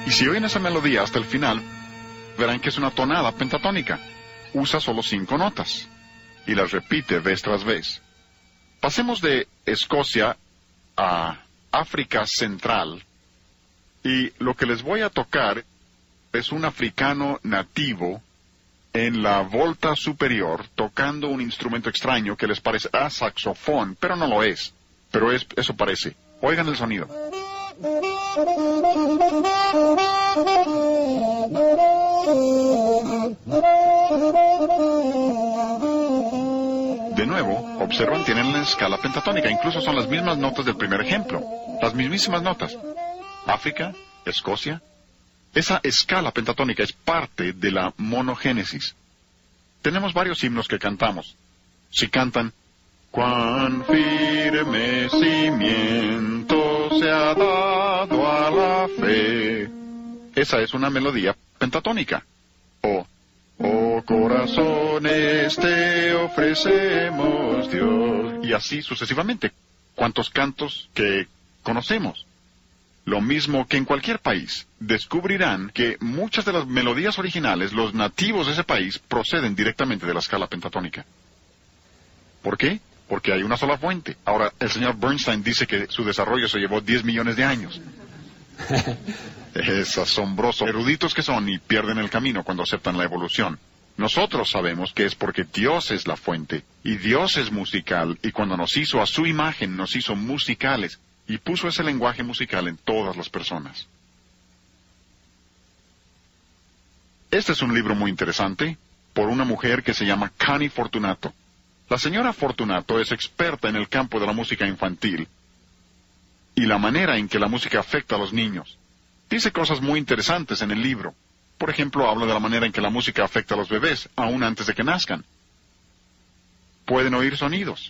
Y si oyen esa melodía hasta el final, verán que es una tonada pentatónica. Usa solo 5 notas y las repite vez tras vez. Pasemos de Escocia a África Central, y lo que les voy a tocar es un africano nativo en la volta superior tocando un instrumento extraño que les parece saxofón, pero no lo es. Pero eso parece. Oigan el sonido. De nuevo, observan, tienen la escala pentatónica, incluso son las mismas notas del primer ejemplo, las mismísimas notas. África, Escocia. Esa escala pentatónica es parte de la monogénesis. Tenemos varios himnos que cantamos. Si cantan, cuán firme cimiento se ha dado a la fe. Esa es una melodía pentatónica. O, oh corazones te ofrecemos, Dios. Y así sucesivamente. ¿Cuántos cantos que conocemos? Lo mismo que en cualquier país. Descubrirán que muchas de las melodías originales, los nativos de ese país, proceden directamente de la escala pentatónica. ¿Por qué? Porque hay una sola fuente. Ahora, el señor Bernstein dice que su desarrollo se llevó 10 millones de años. Es asombroso. Eruditos que son y pierden el camino cuando aceptan la evolución. Nosotros sabemos que es porque Dios es la fuente, y Dios es musical, y cuando nos hizo a su imagen, nos hizo musicales, y puso ese lenguaje musical en todas las personas. Este es un libro muy interesante, por una mujer que se llama Connie Fortunato. La señora Fortunato es experta en el campo de la música infantil y la manera en que la música afecta a los niños. Dice cosas muy interesantes en el libro. Por ejemplo, habla de la manera en que la música afecta a los bebés, aún antes de que nazcan. Pueden oír sonidos,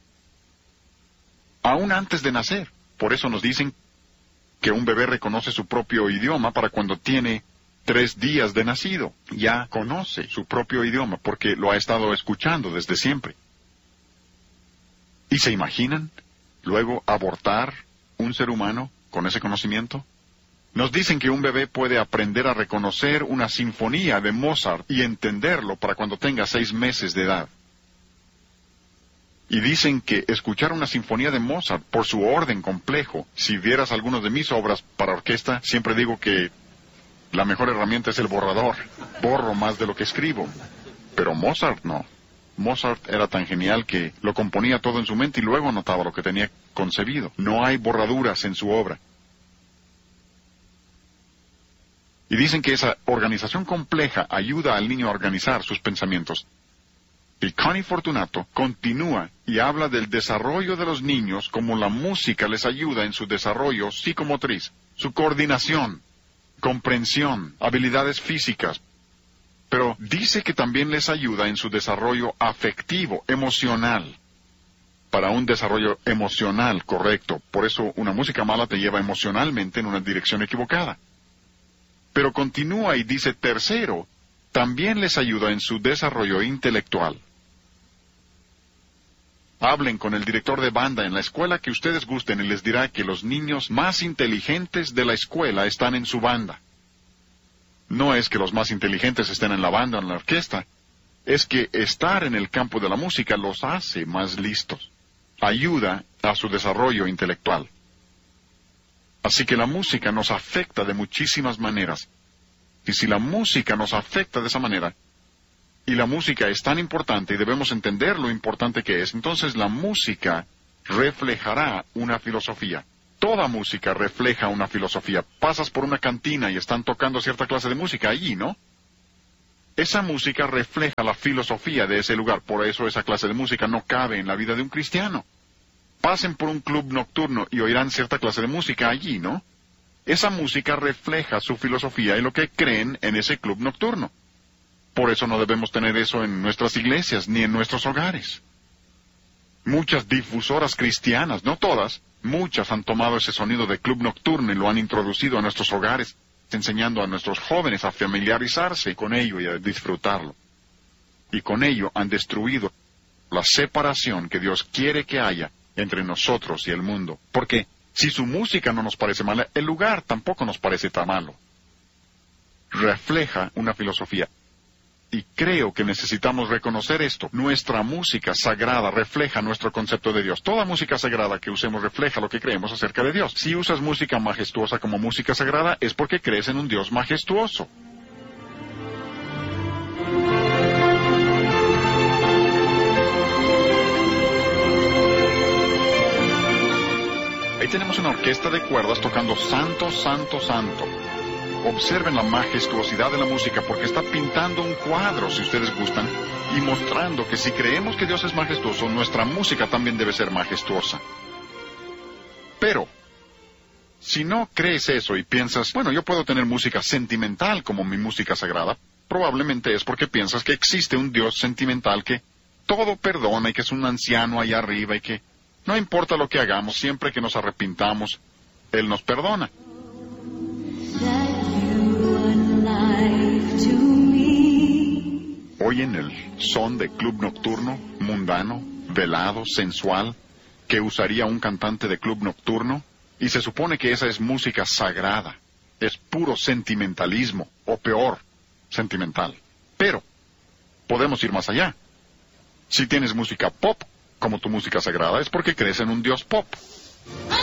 aún antes de nacer. Por eso nos dicen que un bebé reconoce su propio idioma para cuando tiene 3 días de nacido. Ya conoce su propio idioma porque lo ha estado escuchando desde siempre. ¿Y se imaginan luego abortar un ser humano con ese conocimiento? Nos dicen que un bebé puede aprender a reconocer una sinfonía de Mozart y entenderlo para cuando tenga 6 meses de edad. Y dicen que escuchar una sinfonía de Mozart por su orden complejo, si vieras algunas de mis obras para orquesta, siempre digo que la mejor herramienta es el borrador. Borro más de lo que escribo. Pero Mozart no. Mozart era tan genial que lo componía todo en su mente y luego anotaba lo que tenía concebido. No hay borraduras en su obra. Y dicen que esa organización compleja ayuda al niño a organizar sus pensamientos. Y Connie Fortunato continúa y habla del desarrollo de los niños como la música les ayuda en su desarrollo psicomotriz, su coordinación, comprensión, habilidades físicas. Pero dice que también les ayuda en su desarrollo afectivo, emocional. Para un desarrollo emocional correcto. Por eso una música mala te lleva emocionalmente en una dirección equivocada. Pero continúa y dice, tercero, también les ayuda en su desarrollo intelectual. Hablen con el director de banda en la escuela que ustedes gusten y les dirá que los niños más inteligentes de la escuela están en su banda. No es que los más inteligentes estén en la banda o en la orquesta, es que estar en el campo de la música los hace más listos. Ayuda a su desarrollo intelectual. Así que la música nos afecta de muchísimas maneras. Y si la música nos afecta de esa manera, y la música es tan importante y debemos entender lo importante que es, entonces la música reflejará una filosofía. Toda música refleja una filosofía. Pasas por una cantina y están tocando cierta clase de música allí, ¿no? Esa música refleja la filosofía de ese lugar. Por eso esa clase de música no cabe en la vida de un cristiano. Pasen por un club nocturno y oirán cierta clase de música allí, ¿no? Esa música refleja su filosofía y lo que creen en ese club nocturno. Por eso no debemos tener eso en nuestras iglesias ni en nuestros hogares. Muchas difusoras cristianas, no todas, muchas han tomado ese sonido de club nocturno y lo han introducido a nuestros hogares, enseñando a nuestros jóvenes a familiarizarse con ello y a disfrutarlo. Y con ello han destruido la separación que Dios quiere que haya entre nosotros y el mundo. Porque si su música no nos parece mala, el lugar tampoco nos parece tan malo. refleja una filosofía. Y creo que necesitamos reconocer esto. Nuestra música sagrada refleja nuestro concepto de Dios. Toda música sagrada que usemos refleja lo que creemos acerca de Dios. Si usas música majestuosa como música sagrada, es porque crees en un Dios majestuoso. Ahí tenemos una orquesta de cuerdas tocando Santo, Santo, Santo. Observen la majestuosidad de la música porque está pintando un cuadro, si ustedes gustan, y mostrando que si creemos que Dios es majestuoso, nuestra música también debe ser majestuosa. Pero, si no crees eso y piensas, bueno, yo puedo tener música sentimental como mi música sagrada, probablemente es porque piensas que existe un Dios sentimental que todo perdona y que es un anciano allá arriba y que no importa lo que hagamos, siempre que nos arrepintamos, Él nos perdona. Oyen el son de club nocturno, mundano, velado, sensual, que usaría un cantante de club nocturno, y se supone que esa es música sagrada, es puro sentimentalismo, o peor, sentimental. Pero, podemos ir más allá. Si tienes música pop como tu música sagrada, es porque crees en un Dios pop.